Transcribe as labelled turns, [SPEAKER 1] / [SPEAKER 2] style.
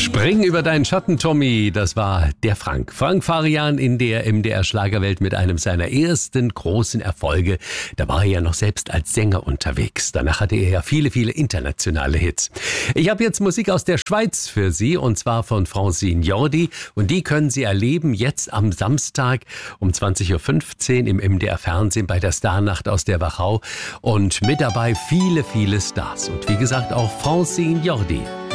[SPEAKER 1] Spring über deinen Schatten, Tommy. Das war der Frank. Frank Farian in der MDR-Schlagerwelt mit einem seiner ersten großen Erfolge. Da war er ja noch selbst als Sänger unterwegs. Danach hatte er ja viele, viele internationale Hits. Ich habe jetzt Musik aus der Schweiz für Sie, und zwar von Francine Jordi. Und die können Sie erleben jetzt am Samstag um 20.15 Uhr im MDR-Fernsehen bei der Starnacht aus der Wachau. Und mit dabei viele, viele Stars. Und wie gesagt auch Francine Jordi.